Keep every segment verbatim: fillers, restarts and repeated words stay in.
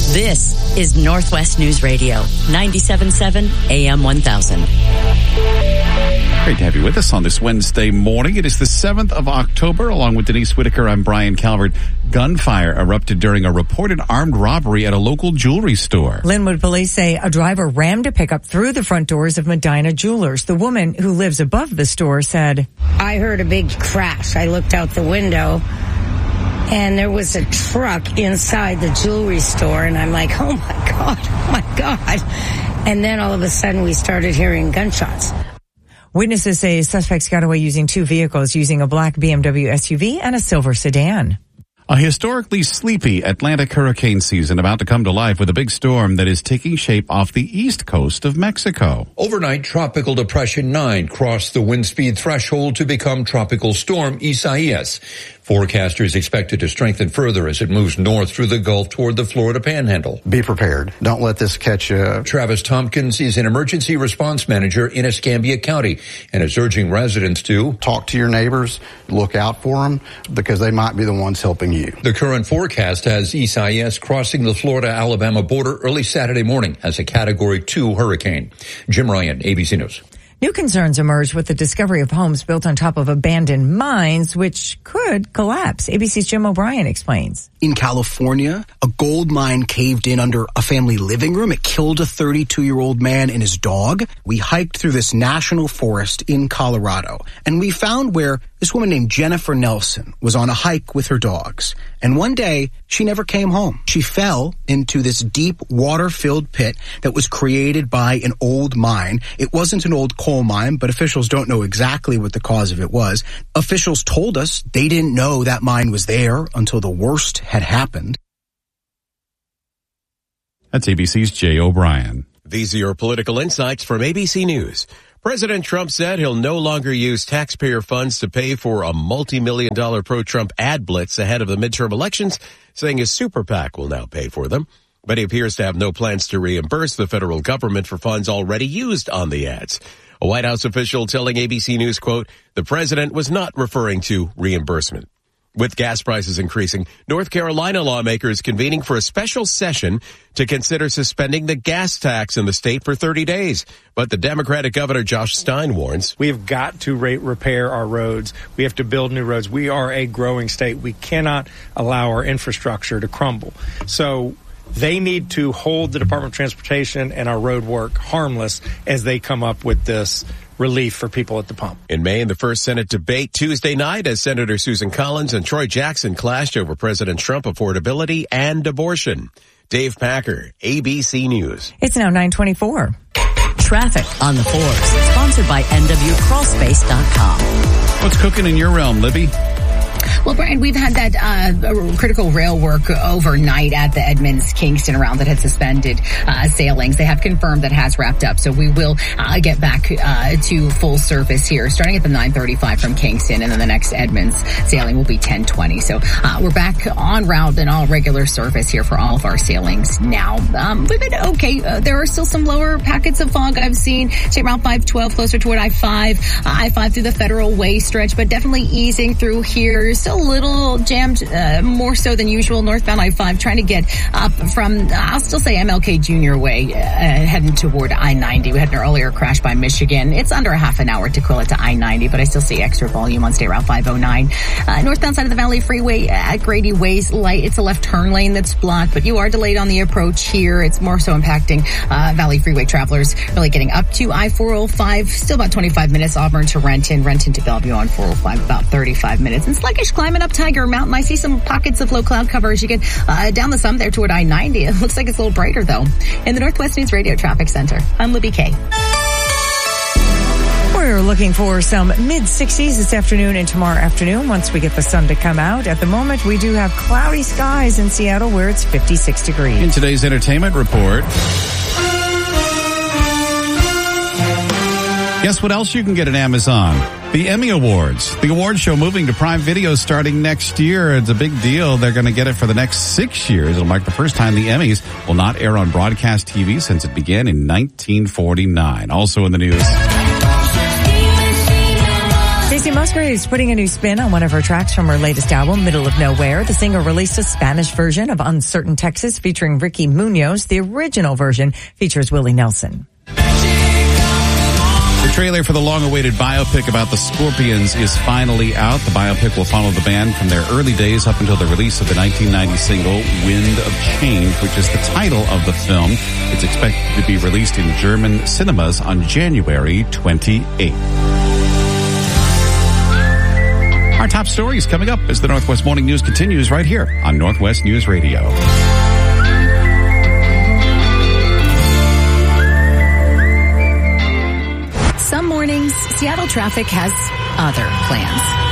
This is Northwest News Radio, ninety-seven point seven A M one thousand. Great to have you with us on this Wednesday morning. It is the seventh of October. Along with Denise Whitaker, I'm Brian Calvert. Gunfire erupted during a reported armed robbery at a local jewelry store. Linwood police say a driver rammed a pickup through the front doors of Medina Jewelers. The woman who lives above the store said, I heard a big crash. I looked out the window, and there was a truck inside the jewelry store, and I'm like, oh my God, oh my God. And then all of a sudden we started hearing gunshots. Witnesses say suspects got away using two vehicles, using a black B M W S U V and a silver sedan. A historically sleepy Atlantic hurricane season about to come to life with a big storm that is taking shape off the east coast of Mexico. Overnight, Tropical Depression nine crossed the wind speed threshold to become Tropical Storm Isaias. Forecasters expect it to strengthen further as it moves north through the Gulf toward the Florida Panhandle. Be prepared. Don't let this catch you. Travis Tompkins is an emergency response manager in Escambia County and is urging residents to talk to your neighbors, look out for them, because they might be the ones helping you. The current forecast has Isaias crossing the Florida-Alabama border early Saturday morning as a Category two hurricane. Jim Ryan, A B C News. New concerns emerged with the discovery of homes built on top of abandoned mines, which could collapse. A B C's Jim O'Brien explains. In California, a gold mine caved in under a family living room. It killed a thirty-two-year-old man and his dog. We hiked through this national forest in Colorado, and we found where this woman named Jennifer Nelson was on a hike with her dogs. And one day, she never came home. She fell into this deep water-filled pit that was created by an old mine. It wasn't an old coal mine, but officials don't know exactly what the cause of it was. Officials told us they didn't know that mine was there until the worst had happened. That's A B C's Jay O'Brien. These are your political insights from A B C News. President Trump said he'll no longer use taxpayer funds to pay for a multi-million dollar pro-Trump ad blitz ahead of the midterm elections, saying his super PAC will now pay for them. But he appears to have no plans to reimburse the federal government for funds already used on the ads. A White House official telling A B C News, quote, the president was not referring to reimbursement. With gas prices increasing, North Carolina lawmakers convening for a special session to consider suspending the gas tax in the state for thirty days. But the Democratic Governor Josh Stein warns, we have got to rate repair our roads. We have to build new roads. We are a growing state. We cannot allow our infrastructure to crumble. So they need to hold the Department of Transportation and our road work harmless as they come up with this relief for people at the pump. In May, in the first Senate debate Tuesday night, as Senator Susan Collins and Troy Jackson clashed over President Trump affordability and abortion. Dave Packer, A B C News. It's now nine twenty-four. Traffic on the fours, sponsored by N W crawl space dot com. What's cooking in your realm, Libby? Well, Brian, we've had that uh, critical rail work overnight at the Edmonds-Kingston route that had suspended uh, sailings. They have confirmed that has wrapped up, so we will uh, get back uh, to full service here, starting at the nine thirty-five from Kingston, and then the next Edmonds sailing will be ten twenty. So uh, we're back on route and all regular service here for all of our sailings now. Um, we've been okay. Uh, there are still some lower packets of fog I've seen. Say around five twelve, closer toward I five, uh, I five through the Federal Way stretch, but definitely easing through here. Still a little jammed, uh, more so than usual, northbound I five, trying to get up from, I'll still say M L K Junior Way, uh, heading toward I ninety. We had an earlier crash by Michigan. It's under a half an hour to Quilla to I ninety, but I still see extra volume on State Route five oh nine. Uh, northbound side of the Valley Freeway at Grady Way's light. It's a left turn lane that's blocked, but you are delayed on the approach here. It's more so impacting, uh, Valley Freeway travelers really getting up to I four oh five. Still about twenty-five minutes. Auburn to Renton, Renton to Bellevue on four oh five, about thirty-five minutes. And sluggish climbing up Tiger Mountain. I see some pockets of low cloud cover as you get uh, down the sum there toward I ninety. It looks like it's a little brighter, though. In the Northwest News Radio Traffic Center, I'm Libby Kay. We're looking for some mid sixties this afternoon and tomorrow afternoon once we get the sun to come out. At the moment, we do have cloudy skies in Seattle where it's fifty-six degrees. In today's entertainment report, guess what else you can get at Amazon? The Emmy Awards. The award show moving to Prime Video starting next year. It's a big deal. They're going to get it for the next six years. It'll mark the first time the Emmys will not air on broadcast T V since it began in nineteen forty-nine. Also in the news, Casey Musgraves putting a new spin on one of her tracks from her latest album, Middle of Nowhere. The singer released a Spanish version of Uncertain Texas featuring Ricky Munoz. The original version features Willie Nelson. The trailer for the long-awaited biopic about the Scorpions is finally out. The biopic will follow the band from their early days up until the release of the nineteen ninety single Wind of Change, which is the title of the film. It's expected to be released in German cinemas on January twenty-eighth. Our top story is coming up as the Northwest Morning News continues right here on Northwest News Radio. Some mornings, Seattle traffic has other plans.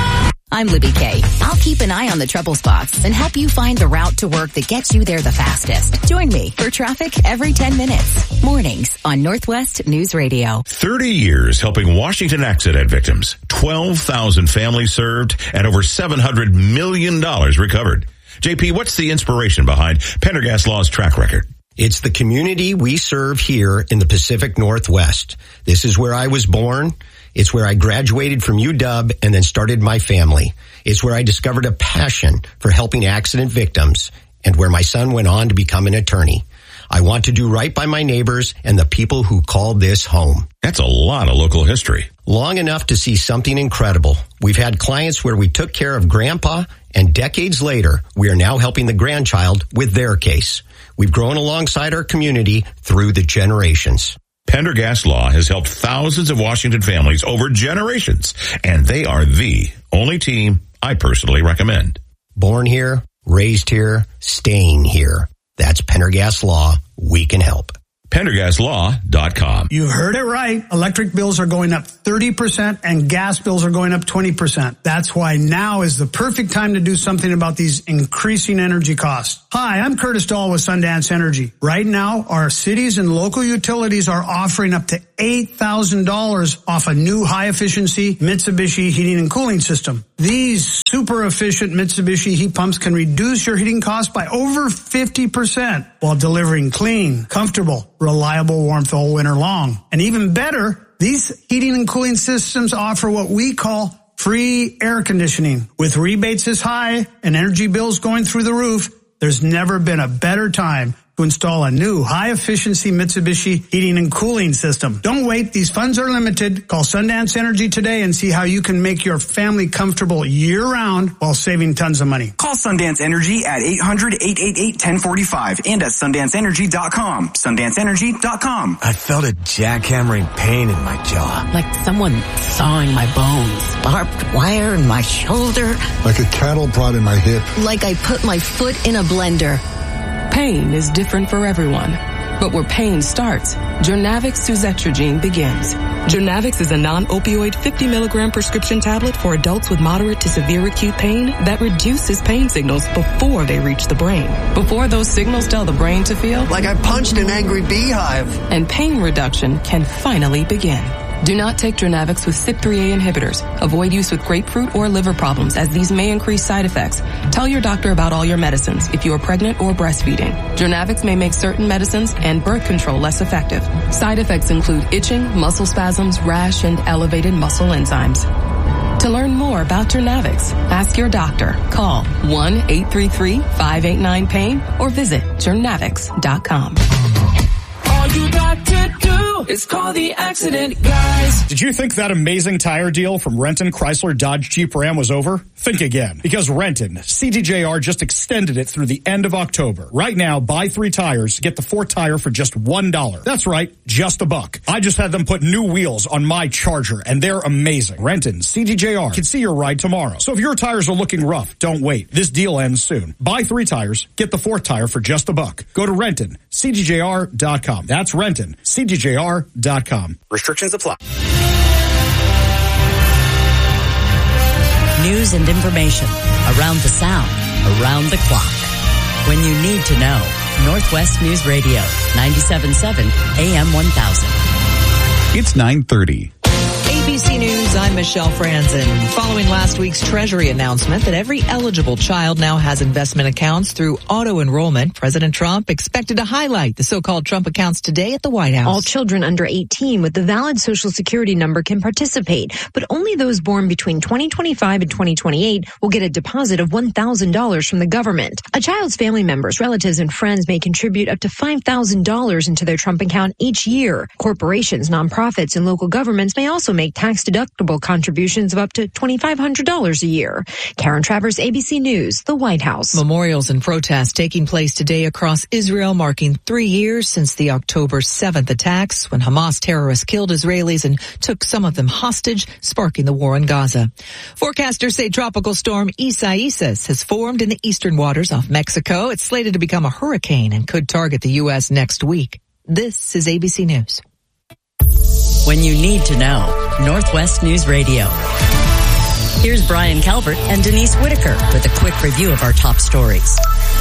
I'm Libby Kay. I'll keep an eye on the trouble spots and help you find the route to work that gets you there the fastest. Join me for traffic every ten minutes. Mornings on Northwest News Radio. thirty years helping Washington accident victims. twelve thousand families served and over seven hundred million dollars recovered. J P, what's the inspiration behind Pendergast Law's track record? It's the community we serve here in the Pacific Northwest. This is where I was born. It's where I graduated from U W and then started my family. It's where I discovered a passion for helping accident victims and where my son went on to become an attorney. I want to do right by my neighbors and the people who call this home. That's a lot of local history. Long enough to see something incredible. We've had clients where we took care of grandpa, and decades later, we are now helping the grandchild with their case. We've grown alongside our community through the generations. Pendergast Law has helped thousands of Washington families over generations, and they are the only team I personally recommend. Born here, raised here, staying here. That's Pendergast Law. We can help. Pendergast Law dot com. You heard it right. Electric bills are going up thirty percent and gas bills are going up twenty percent. That's why now is the perfect time to do something about these increasing energy costs. Hi, I'm Curtis Dahl with Sundance Energy. Right now, our cities and local utilities are offering up to eight thousand dollars off a new high-efficiency Mitsubishi heating and cooling system. These super efficient Mitsubishi heat pumps can reduce your heating costs by over fifty percent while delivering clean, comfortable, reliable warmth all winter long. And even better, these heating and cooling systems offer what we call free air conditioning. With rebates this high and energy bills going through the roof, there's never been a better time to install a new high-efficiency Mitsubishi heating and cooling system. Don't wait. These funds are limited. Call Sundance Energy today and see how you can make your family comfortable year-round while saving tons of money. Call Sundance Energy at eight hundred, eight eight eight, one zero four five and at sundance energy dot com. sundance energy dot com. I felt a jackhammering pain in my jaw. Like someone sawing my bones. Barbed wire in my shoulder. Like a cattle prod in my hip. Like I put my foot in a blender. Pain is different for everyone, but where pain starts, Jurnavix suzetrigine begins. Jurnavix is a non-opioid fifty milligram prescription tablet for adults with moderate to severe acute pain that reduces pain signals before they reach the brain. Before those signals tell the brain to feel like I punched an angry beehive. And pain reduction can finally begin. Do not take Jurnavix with C Y P three A inhibitors. Avoid use with grapefruit or liver problems, as these may increase side effects. Tell your doctor about all your medicines if you are pregnant or breastfeeding. Jurnavix may make certain medicines and birth control less effective. Side effects include itching, muscle spasms, rash, and elevated muscle enzymes. To learn more about Jurnavix, ask your doctor. Call one eight three three, five eight nine, pain or visit jurnavix dot com. All you got to do is call the accident guys. Did you think that amazing tire deal from Renton, Chrysler, Dodge, Jeep, Ram was over? Think again. Because Renton, C D J R just extended it through the end of October. Right now, buy three tires, get the fourth tire for just one dollar. That's right, just a buck. I just had them put new wheels on my Charger, and they're amazing. Renton, C D J R can see your ride tomorrow. So if your tires are looking rough, don't wait. This deal ends soon. Buy three tires, get the fourth tire for just a buck. Go to Renton, C D J R dot com. That's Renton, C D J R dot com. Restrictions apply. News and information around the sound, around the clock. When you need to know, Northwest News Radio, ninety-seven point seven A M one thousand. It's nine thirty. A B C News News, I'm Michelle Franzen. Following last week's Treasury announcement that every eligible child now has investment accounts through auto-enrollment, President Trump expected to highlight the so-called Trump accounts today at the White House. All children under eighteen with the valid Social Security number can participate, but only those born between twenty twenty-five and twenty twenty-eight will get a deposit of one thousand dollars from the government. A child's family members, relatives, and friends may contribute up to five thousand dollars into their Trump account each year. Corporations, nonprofits, and local governments may also make tax-deductible contributions of up to two thousand five hundred dollars a year. Karen Travers, A B C News, the White House. Memorials and protests taking place today across Israel, marking three years since the October seventh attacks when Hamas terrorists killed Israelis and took some of them hostage, sparking the war in Gaza. Forecasters say tropical storm Isaias has formed in the eastern waters off Mexico. It's slated to become a hurricane and could target the U S next week. This is A B C News. When you need to know, Northwest News Radio. Here's Brian Calvert and Denise Whitaker with a quick review of our top stories.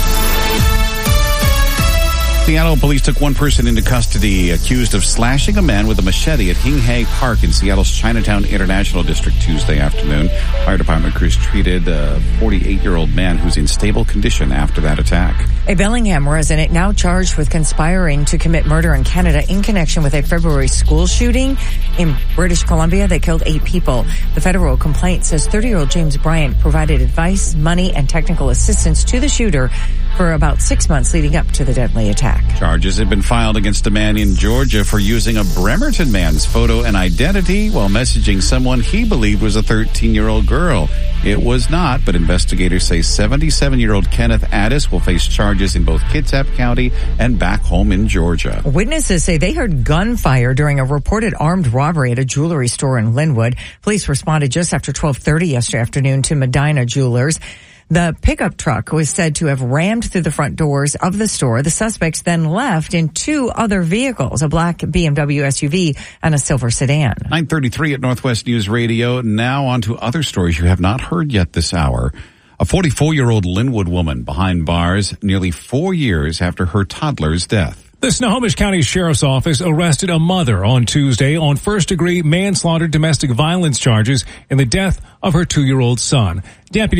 Seattle police took one person into custody accused of slashing a man with a machete at Hing Hay Park in Seattle's Chinatown International District Tuesday afternoon. Fire department crews treated a forty-eight-year-old man who's in stable condition after that attack. A Bellingham resident now charged with conspiring to commit murder in Canada in connection with a February school shooting in British Columbia that killed eight people. The federal complaint says thirty-year-old James Bryant provided advice, money, and technical assistance to the shooter for about six months leading up to the deadly attack. Charges have been filed against a man in Georgia for using a Bremerton man's photo and identity while messaging someone he believed was a thirteen-year-old girl. It was not, but investigators say seventy-seven-year-old Kenneth Addis will face charges in both Kitsap County and back home in Georgia. Witnesses say they heard gunfire during a reported armed robbery at a jewelry store in Linwood. Police responded just after twelve thirty yesterday afternoon to Medina Jewelers. The pickup truck was said to have rammed through the front doors of the store. The suspects then left in two other vehicles, a black B M W S U V and a silver sedan. nine thirty-three at Northwest News Radio. Now on to other stories you have not heard yet this hour. A forty-four-year-old Linwood woman behind bars nearly four years after her toddler's death. The Snohomish County Sheriff's Office arrested a mother on Tuesday on first-degree manslaughter domestic violence charges in the death of her two-year-old son. Deputy